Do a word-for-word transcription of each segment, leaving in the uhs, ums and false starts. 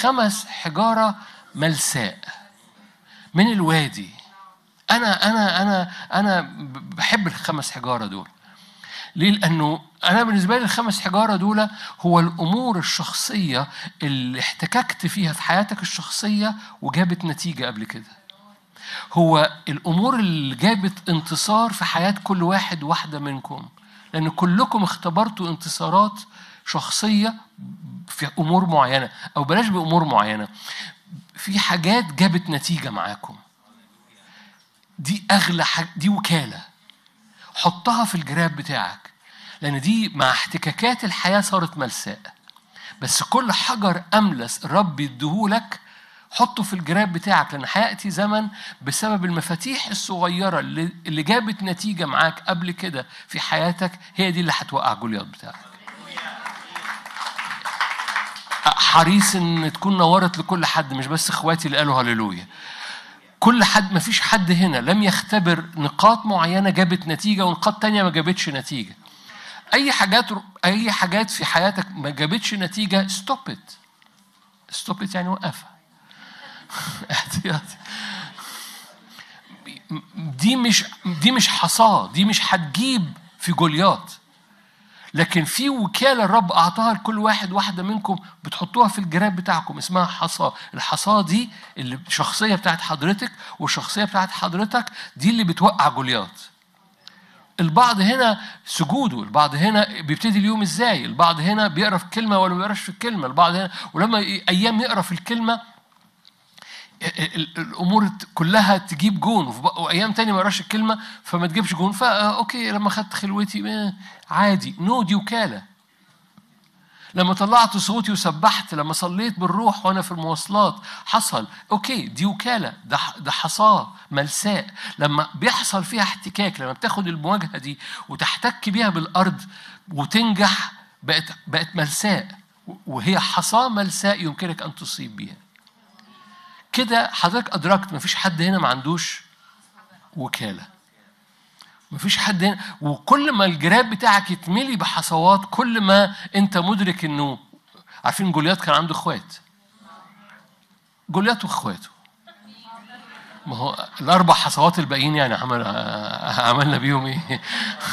خمس حجارة ملساء من الوادي. أنا أنا أنا أنا بحب الخمس حجارة دول. ليه؟ لأنه أنا بالنسبة لي الخمس حجارة دول هو الأمور الشخصية اللي احتككت فيها في حياتك الشخصية وجابت نتيجة قبل كده. هو الأمور اللي جابت انتصار في حياة كل واحد واحدة منكم، لأن كلكم اختبرتوا انتصارات شخصية في أمور معينة، أو بلاش بأمور معينة، في حاجات جابت نتيجة معاكم. دي أغلى حاجة، دي وكالة. حطها في الجراب بتاعك، لأن دي مع احتكاكات الحياة صارت ملساء. بس كل حجر أملس الرب يديهولك حطه في الجراب بتاعك، لأن هيأتي زمن بسبب المفاتيح الصغيرة اللي, اللي جابت نتيجة معاك قبل كده في حياتك، هي دي اللي هتوقع جولياث بتاعك. حريص ان تكون نورت لكل حد، مش بس اخواتي اللي قالوا هللويا. كل حد، ما فيش حد هنا لم يختبر نقاط معينة جابت نتيجة ونقاط تانية ما جابتش نتيجة. أي حاجات أي حاجات في حياتك ما جابتش نتيجة، stop it. stop it يعني وقفها. احتياطي. دي مش دي مش حصاة، دي مش هتجيب في جولياث، لكن في وكالة الرب أعطاها لكل واحد واحدة منكم بتحطوها في الجراب بتاعكم، اسمها حصاة. الحصاة دي اللي الشخصية بتاعت حضرتك والشخصية بتاعت حضرتك دي اللي بتوقع جولياث. البعض هنا سجوده، البعض هنا بيبتدي اليوم ازاي، البعض هنا بيقرأ في الكلمة ولا ما بيقراش في الكلمة، البعض هنا ولما أيام يقرأ في الكلمة الأمور كلها تجيب جون، وأيام تاني ما يقراش الكلمة فما تجيبش جون. فا أوكي لما خدت خلوتي عادي. نو، دي وكالة. لما طلعت صوتي وسبحت، لما صليت بالروح وأنا في المواصلات حصل، أوكي دي وكالة. ده ده حصاة ملساء لما بيحصل فيها احتكاك، لما بتاخد المواجهة دي وتحتك بيها بالأرض وتنجح، بقت بقت ملساء، وهي حصاة ملساء يمكنك أن تصيب بيها. كده حضرتك أدركت مفيش حد هنا ما عندوش وكالة. مفيش حد هنا. وكل ما الجراب بتاعك يتملي بحصوات، كل ما أنت مدرك إنه، عارفين جولياث كان عنده إخوات. جولياث وإخواته، ما هو الأربع حصوات الباقيين يعني عمل عملنا بيهم إيه؟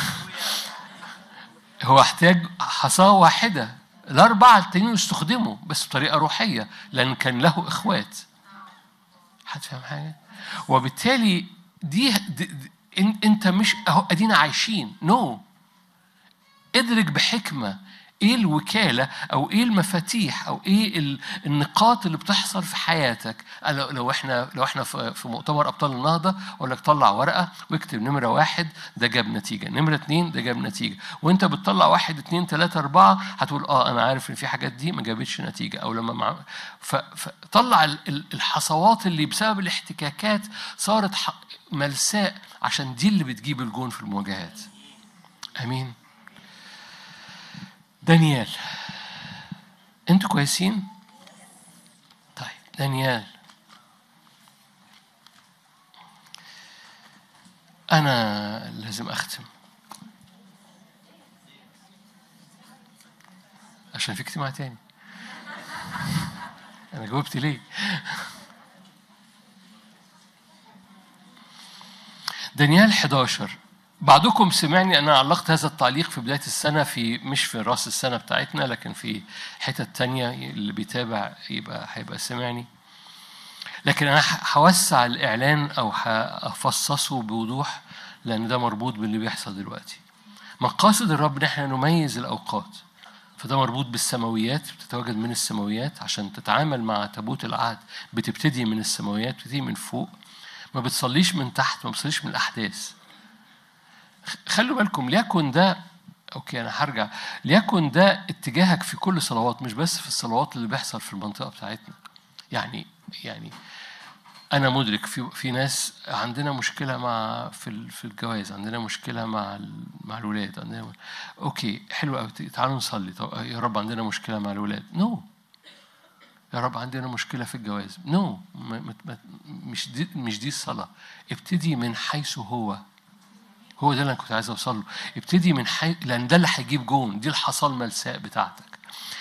هو احتاج حصاة واحدة. الأربعة التانيين استخدموا بس بطريقة روحية، لأن كان له إخوات. حد فاهم حاجة؟ وبالتالي دي, دي, دي انت مش اهو ادينا عايشين. نو no. ادرك بحكمة ايه الوكالة او ايه المفاتيح او ايه النقاط اللي بتحصل في حياتك. لو احنا لو احنا في مؤتمر ابطال النهضة اقول لك طلع ورقة واكتب نمرة واحد ده جاب نتيجة، نمرة اتنين ده جاب نتيجة، وانت بتطلع واحد اتنين تلاتة اربعة هتقول اه انا عارف ان في حاجات دي ما جابتش نتيجة. او لما مع... فطلع الحصوات اللي بسبب الاحتكاكات صارت ملساء، عشان دي اللي بتجيب الجون في المواجهات. امين. دانيال، انتوا كويسين؟ طيب دانيال، انا لازم اختم عشان في اجتماع تاني. انا جاوبت ليه؟ دانيال حداشر. بعضكم سمعني أنا علقت هذا التعليق في بداية السنة، في مش في رأس السنة بتاعتنا لكن في حتة تانية، اللي بيتابع يبقى هيبقى سمعني. لكن أنا هوسع الإعلان أو هفصصه بوضوح، لأن ده مربوط باللي بيحصل دلوقتي. مقاصد الرب نحن نميز الأوقات، فده مربوط بالسماويات، بتتواجد من السماويات عشان تتعامل مع تابوت العهد. بتبتدي من السماويات، بتبتدي من فوق، ما بتصليش من تحت، ما بتصليش من الأحداث. خلوا بالكم، ليكن ده أوكي أنا هرجع، ليكن ده اتجاهك في كل صلوات، مش بس في الصلوات اللي بيحصل في المنطقة بتاعتنا. يعني يعني أنا مدرك في في ناس عندنا مشكلة مع في في الجواز، عندنا مشكلة مع مع الولاد، عندنا أوكي حلو أوي، تعالوا نصلي. طب يا رب عندنا مشكلة مع الولاد. نو no. يا رب عندنا مشكلة في الجواز. نو no. مش دي مش دي الصلاة. ابتدي من حيث هو. هو ده اللي أنا كنت عايز أوصل له. ابتدي من حي... لأن ده اللي هيجيب جون. دي الحصى الملساء بتاعتك.